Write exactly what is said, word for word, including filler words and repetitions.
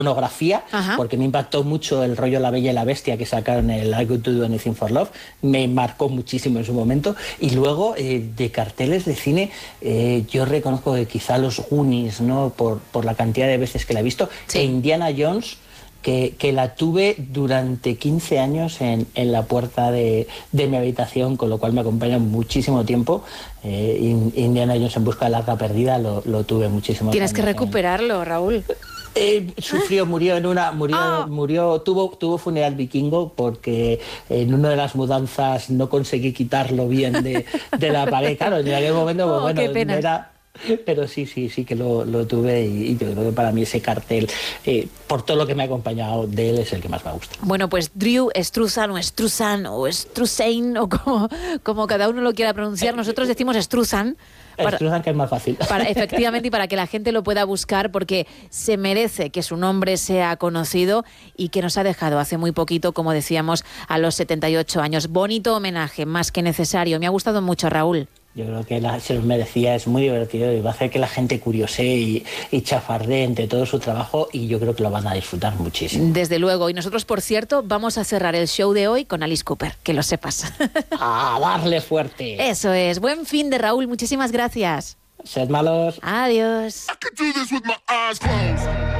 pornografía, Ajá. porque me impactó mucho el rollo La Bella y la Bestia que sacaron el I Could Do Anything for Love, me marcó muchísimo en su momento. Y luego eh, de carteles de cine, eh, yo reconozco que quizá los Goonies, ¿no? por, por la cantidad de veces que la he visto, Sí. e Indiana Jones, que, que la tuve durante quince años en, en la puerta de, de mi habitación, con lo cual me acompaña muchísimo tiempo. eh, Indiana Jones en busca del arca perdida lo, lo tuve muchísimo. Tienes que años en- recuperarlo, Raúl. Eh, sufrió, murió en una, murió, Ah. murió, tuvo, tuvo funeral vikingo porque en una de las mudanzas no conseguí quitarlo bien de, de la pared. Claro, en aquel momento, pues, Oh, bueno, qué pena. era, pero sí, sí, sí que lo, lo tuve y, y yo creo que para mí ese cartel, eh, por todo lo que me ha acompañado de él, es el que más me gusta. Bueno, pues Drew Struzan o Struzan o Struzain o como, como cada uno lo quiera pronunciar, nosotros decimos Struzan. Para, Struzan, que es más fácil. para, efectivamente, y para que la gente lo pueda buscar, porque se merece que su nombre sea conocido y que nos ha dejado hace muy poquito, como decíamos, a los setenta y ocho años. Bonito homenaje, más que necesario. Me ha gustado mucho, Raúl. Yo creo que la, se los merecía, es muy divertido y va a hacer que la gente curiosee y, y chafardee entre todo su trabajo, y yo creo que lo van a disfrutar muchísimo. Desde luego. Y nosotros, por cierto, vamos a cerrar el show de hoy con Alice Cooper, que lo sepas. ¡A darle fuerte! Eso es. Buen fin de Raúl. Muchísimas gracias. Sed malos. Adiós. I could do this with my eyes closed.